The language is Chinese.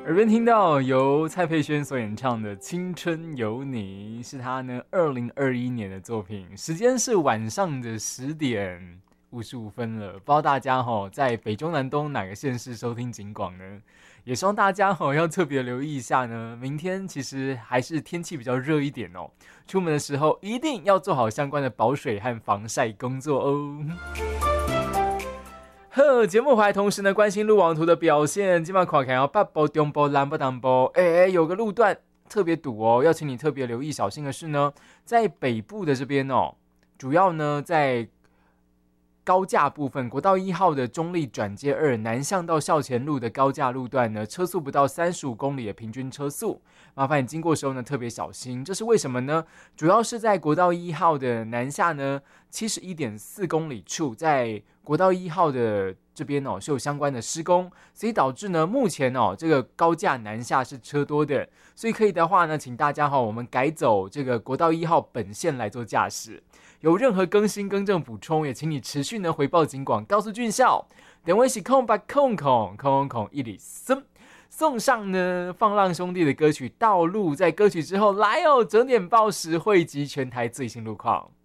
耳边听到由蔡佩轩所演唱的《青春有你》，是他呢2021年的作品，时间是晚上的10:55了。不知道大家在北中南东哪个县市收听警广呢？也希望大家要特别留意一下呢。明天其实还是天气比较热一点哦，出门的时候一定要做好相关的保水和防晒工作哦。呵，节目回来同时呢，关心路网图的表现。今晚看看北部、中部、南部、南部，有个路段特别堵哦，要请你特别留意小心的是呢，在北部的这边哦，主要呢在高架部分，国道1号的中立转接2南向到校前路的高架路段呢，车速不到35公里的平均车速，麻烦你经过的时候呢特别小心。这是为什么呢？主要是在国道1号的南下呢71.4公里处，在国道1号的这边哦是有相关的施工，所以导致呢目前哦这个高架南下是车多的，所以可以的话呢，请大家我们改走这个国道1号本线来做驾驶。有任何更新更正补充，也请你持续呢回报警广，告诉俊孝。等我一起空吧空一里送上呢放浪兄弟的歌曲《道路》，在歌曲之后来哦，整点报时汇集全台最新路况。